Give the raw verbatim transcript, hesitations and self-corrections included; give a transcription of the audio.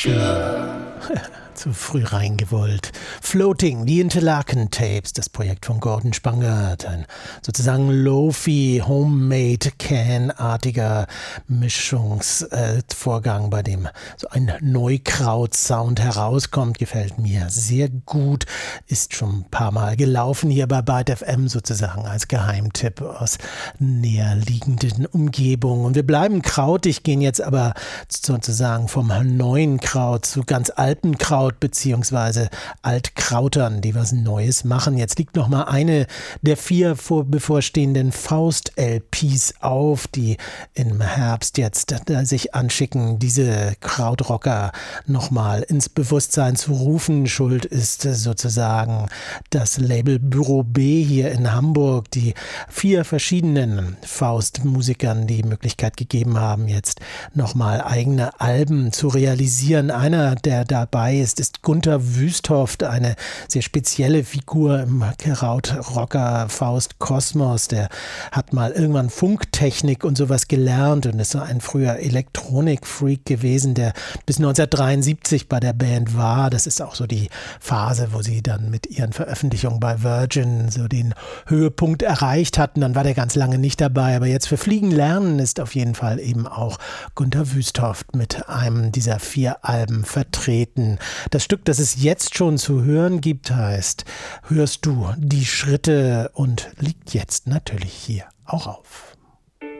Zu früh reingewollt. Floating, die Interlaken Tapes, das Projekt von Gordon Spangert, ein sozusagen Lo-Fi, Homemade Can-artiger Mischungsvorgang, äh, bei dem so ein Neukraut-Sound herauskommt, gefällt mir sehr gut, ist schon ein paar Mal gelaufen hier bei Byte F M sozusagen als Geheimtipp aus näher liegenden Umgebungen. Und wir bleiben krautig, gehen jetzt aber sozusagen vom neuen Kraut zu ganz alten Kraut beziehungsweise Altkrautern, die was Neues machen. Jetzt liegt noch mal eine der vier vor bevorstehenden Faust-L Ps auf, die im Herbst jetzt sich anschicken, diese Krautrocker noch mal ins Bewusstsein zu rufen. Schuld ist sozusagen das Label Büro B hier in Hamburg, die vier verschiedenen Faust-Musikern die Möglichkeit gegeben haben, jetzt noch mal eigene Alben zu realisieren. Einer, der dabei ist, ist Gunther Wüsthoft, eine sehr spezielle Figur im Krautrocker Faust Kosmos. Der hat mal irgendwann Funktechnik und sowas gelernt und ist so ein früher Elektronik-Freak gewesen, der bis neunzehnhundertdreiundsiebzig bei der Band war. Das ist auch so die Phase, wo sie dann mit ihren Veröffentlichungen bei Virgin so den Höhepunkt erreicht hatten. Dann war der ganz lange nicht dabei, aber jetzt für Fliegen lernen ist auf jeden Fall eben auch Gunther Wüsthoft mit einem dieser vier Alben vertreten. Das Stück, das es jetzt schon zu hören gibt, heißt Hörst du die Schritte und liegt jetzt natürlich hier auch auf.